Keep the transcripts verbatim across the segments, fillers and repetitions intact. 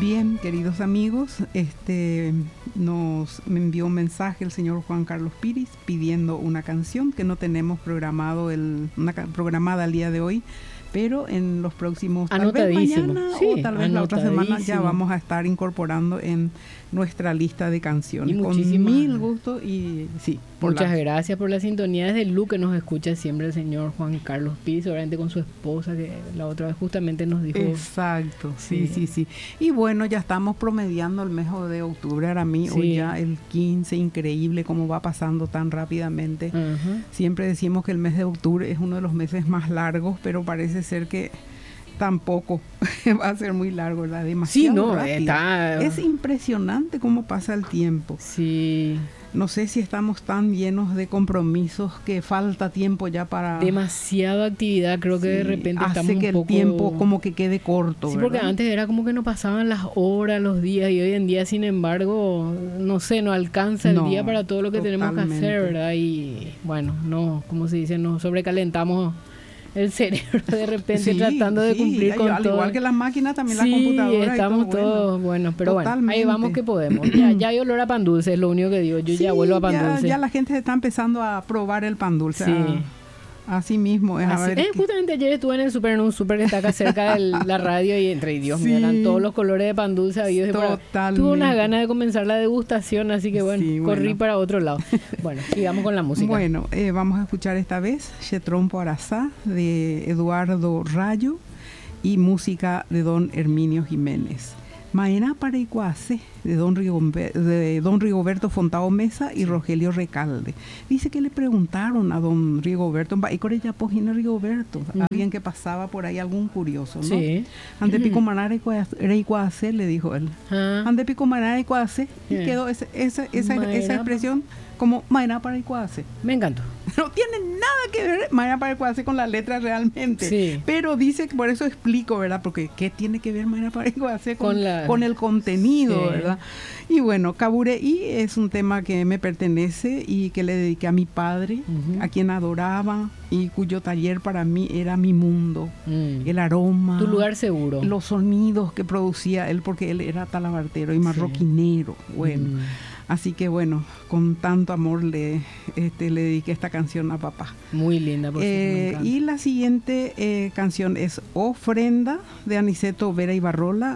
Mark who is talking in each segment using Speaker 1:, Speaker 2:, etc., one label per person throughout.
Speaker 1: Bien, queridos amigos, este nos me envió un mensaje el señor Juan Carlos Piris pidiendo una canción que no tenemos programado el, una programada el día de hoy, pero en los próximos, tal vez mañana sí, o tal vez la otra semana ya vamos a estar incorporando en nuestra lista de canciones. Con mil gusto y sí.
Speaker 2: Muchas la... gracias por la sintonía desde Lu, que nos escucha siempre el señor Juan Carlos Piris, obviamente con su esposa, que la otra vez justamente nos dijo.
Speaker 1: Exacto, sí, sí, sí. sí. Y bueno, ya estamos promediando el mes de octubre, ahora mí, sí. Hoy ya el quince, increíble cómo va pasando tan rápidamente. Uh-huh. Siempre decimos que el mes de octubre es uno de los meses más largos, pero parece ser que tampoco va a ser muy largo, ¿verdad? Demasiado
Speaker 2: sí, no,
Speaker 1: rápido. Está... Es impresionante cómo pasa el tiempo.
Speaker 2: Sí.
Speaker 1: No sé si estamos tan llenos de compromisos que falta tiempo ya para...
Speaker 2: Demasiada actividad, creo que sí, de repente
Speaker 1: hace
Speaker 2: estamos
Speaker 1: que
Speaker 2: un poco...
Speaker 1: el tiempo como que quede corto,
Speaker 2: sí,
Speaker 1: ¿verdad?
Speaker 2: porque antes era como que no pasaban las horas, los días, y hoy en día, sin embargo, no sé, no alcanza el no, día para todo lo que totalmente. tenemos que hacer, ¿verdad? Y bueno, no, como se dice, nos sobrecalentamos el cerebro de repente sí, tratando de cumplir
Speaker 1: sí,
Speaker 2: con
Speaker 1: al
Speaker 2: todo.
Speaker 1: Al igual que las máquinas, también
Speaker 2: sí,
Speaker 1: las computadoras.
Speaker 2: Estamos
Speaker 1: y todo,
Speaker 2: todos, bueno, bueno pero totalmente. Bueno, ahí vamos que podemos. Ya, ya hay olor a pan dulce, es lo único que digo. Yo sí, ya vuelvo a pan
Speaker 1: ya,
Speaker 2: dulce.
Speaker 1: Ya la gente está empezando a probar el pan dulce.
Speaker 2: Sí.
Speaker 1: A, así mismo. Es,
Speaker 2: así,
Speaker 1: a ver
Speaker 2: eh, justamente ayer estuve en el súper, en un súper que está acá cerca de la radio y entre, Dios mío, sí. eran todos los colores de pan dulce habidos.
Speaker 1: Totalmente.
Speaker 2: Tuve unas ganas de comenzar la degustación, así que bueno, sí, corrí bueno. para otro lado. Bueno, sigamos con la música.
Speaker 1: Bueno, eh, vamos a escuchar esta vez Chetrompo Arazá de Eduardo Rayo y música de don Herminio Jiménez. Maena para Iguace, de don, Rigomber, de don Rigoberto Fontao Mesa y sí. Rogelio Recalde. Dice que le preguntaron a don Rigoberto, y con ella pojina Rigoberto, uh-huh. alguien que pasaba por ahí, algún curioso, ¿no?
Speaker 2: Sí.
Speaker 1: Ande pico manara Iguace, le dijo él. Uh-huh. Ande pico manara Iguace, y yeah. quedó ese, esa, esa, esa expresión como Maena para Iguace.
Speaker 2: Me encantó.
Speaker 1: No tiene nada que ver Maena para Iguace con la letra realmente.
Speaker 2: Sí.
Speaker 1: Pero dice que por eso explico, ¿verdad? Porque ¿qué tiene que ver Maena para Iguace con, con, la... con el contenido, sí. ¿verdad? Y bueno, Cabureí es un tema que me pertenece y que le dediqué a mi padre, uh-huh. a quien adoraba y cuyo taller para mí era mi mundo. Mm. El aroma.
Speaker 2: Tu lugar seguro.
Speaker 1: Los sonidos que producía él, porque él era talabartero y marroquinero. Sí. Bueno. Mm. Así que bueno, con tanto amor le, este, le dediqué esta canción a papá.
Speaker 2: Muy linda, por
Speaker 1: eh,
Speaker 2: cierto,
Speaker 1: y la siguiente eh, canción es Ofrenda, de Aniceto Vera Ibarrola,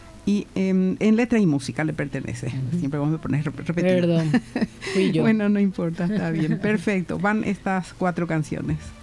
Speaker 1: y eh, en letra y música le pertenece. Uh-huh. Siempre vamos a poner repetir.
Speaker 2: Perdón, fui yo.
Speaker 1: Bueno, no importa, está bien. Perfecto, van estas cuatro canciones.